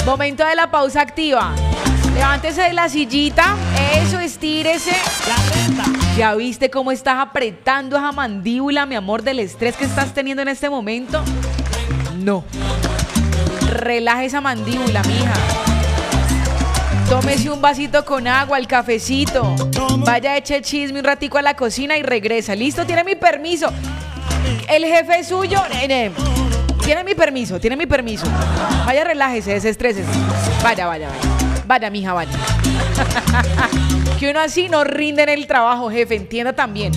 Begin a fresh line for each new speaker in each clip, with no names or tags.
Momento de la pausa activa. Levántese de la sillita. Eso, estírese. ¿Ya viste cómo estás apretando esa mandíbula, mi amor, del estrés que estás teniendo en este momento? No. Relaje esa mandíbula, mija. Tómese un vasito con agua, el cafecito. Vaya, eche chisme un ratico a la cocina y regresa. ¿Listo? Tiene mi permiso. El jefe suyo... Tiene mi permiso. Vaya, relájese, desestrésese. Vaya. Vaya, mija, vaya. Que uno así no rinde en el trabajo, jefe. Entienda también.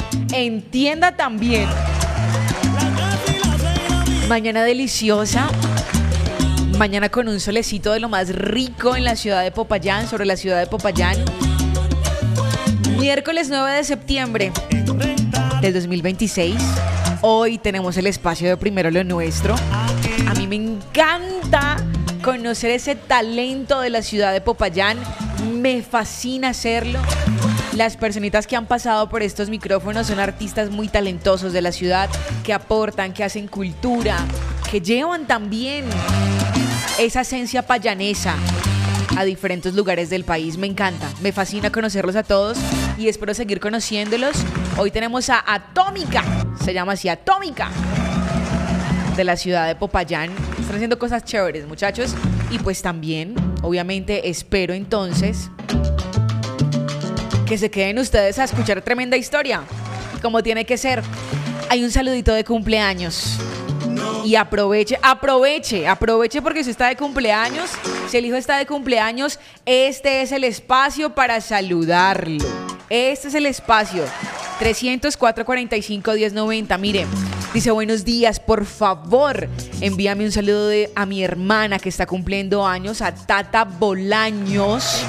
Mañana deliciosa. Mañana con un solecito de lo más rico en la ciudad de Popayán, sobre la ciudad de Popayán. Miércoles 9 de septiembre del 2026. Hoy tenemos el espacio de Primero lo Nuestro. A mí me encanta conocer ese talento de la ciudad de Popayán. Me fascina hacerlo. Las personitas que han pasado por estos micrófonos son artistas muy talentosos de la ciudad, que aportan, que hacen cultura, que llevan también esa esencia payanesa a diferentes lugares del país. Me encanta, me fascina conocerlos a todos y espero seguir conociéndolos. Hoy tenemos a Atómica, se llama así, Atómica, de la ciudad de Popayán. Están haciendo cosas chéveres, muchachos. Y pues también, obviamente, espero entonces que se queden ustedes a escuchar tremenda historia, como tiene que ser. Hay un saludito de cumpleaños. Y aproveche porque si está de cumpleaños, si el hijo está de cumpleaños, este es el espacio para saludarlo. Este es el espacio. 300-445-1090. Mire, dice: buenos días, por favor, envíame un saludo a mi hermana que está cumpliendo años, a Tata Bolaños.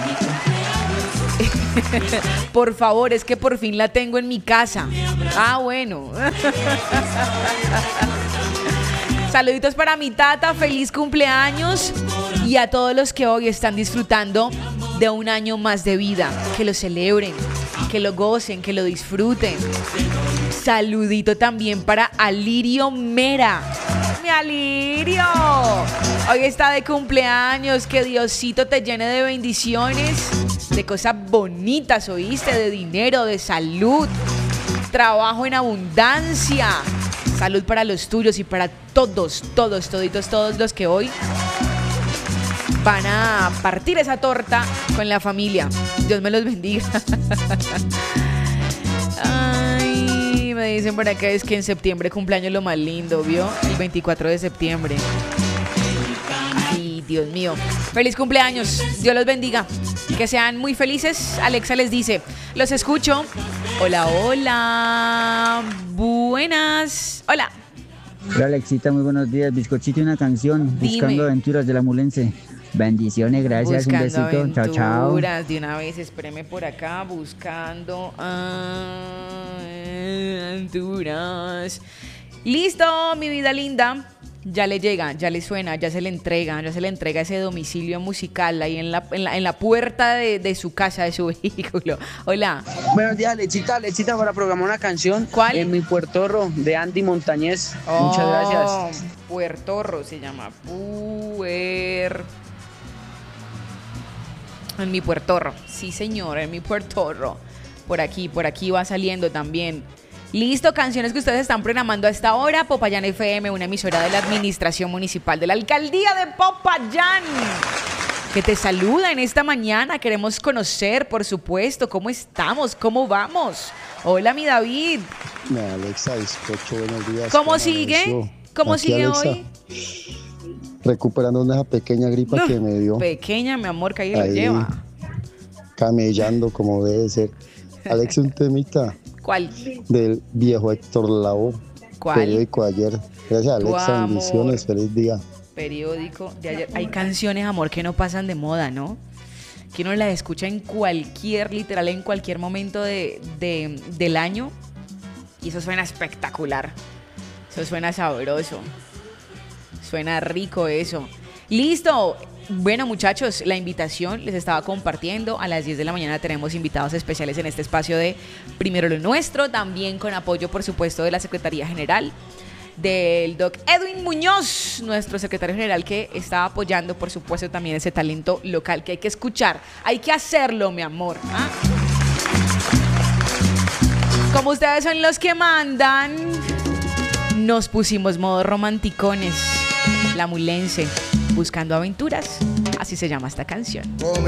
Por favor, es que por fin la tengo en mi casa. Ah, bueno. Saluditos para mi tata, feliz cumpleaños. Y a todos los que hoy están disfrutando de un año más de vida. Que lo celebren, que lo gocen, que lo disfruten. Saludito también para Alirio Mera. ¡Mi Alirio! Hoy está de cumpleaños. Que Diosito te llene de bendiciones, de cosas bonitas, ¿oíste? De dinero, de salud, trabajo en abundancia. Salud para los tuyos y para todos los que hoy van a partir esa torta con la familia. Dios me los bendiga. Ay, me dicen por acá es que en septiembre cumpleaños lo más lindo, ¿vio? El 24 de septiembre. Ay, Dios mío. Feliz cumpleaños. Dios los bendiga. Que sean muy felices. Alexa les dice: los escucho. Hola. Buenas. Hola.
Hola, Alexita, muy buenos días. Bizcochito y una canción.
Dime.
Buscando aventuras de la Mulense. Bendiciones, gracias.
Buscando
un besito.
aventuras.
Chao.
De una vez, espéreme por acá. Buscando aventuras. Listo, mi vida linda. Ya le llega, ya le suena, ya se le entrega ese domicilio musical ahí en la puerta de su casa, de su vehículo. Hola.
Buenos días, Lechita, para programar una canción.
¿Cuál?
En mi Puertorro, de Andy Montañez. Muchas gracias.
Puertorro se llama. En mi Puertorro. Sí, señor, en mi Puertorro. Por aquí va saliendo también. Listo, canciones que ustedes están programando a esta hora. Popayán FM, una emisora de la Administración Municipal de la Alcaldía de Popayán, que te saluda en esta mañana. Queremos conocer, por supuesto, cómo estamos, cómo vamos. Hola, mi David.
Alexa, bizcocho, buenos días.
¿Cómo sigue? ¿Cómo
aquí,
sigue
Alexa,
hoy?
Recuperando una pequeña gripa que me dio.
Pequeña, mi amor, que ahí
Ahí,
lleva.
Camellando como debe ser. Alexa, un temita.
¿Cuál?
Del viejo Héctor Lavoe.
¿Cuál?
Periódico de ayer. Gracias, Alexa.
amor.
Bendiciones. Feliz día.
Periódico de ayer. Hay canciones, amor, que no pasan de moda, ¿no? Que uno las escucha en literal, en cualquier momento del año. Y eso suena espectacular. Eso suena sabroso. Suena rico eso. ¡Listo! Bueno, muchachos, la invitación les estaba compartiendo. A las 10 de la mañana tenemos invitados especiales en este espacio de Primero lo Nuestro, también con apoyo, por supuesto, de la Secretaría General. del doc Edwin Muñoz, nuestro secretario general, que está apoyando, por supuesto, también ese talento local que hay que escuchar. Hay que hacerlo, mi amor. ¿Ah? Como ustedes son los que mandan, nos pusimos modo romanticones. La Mulense, buscando aventuras. Así se llama esta canción.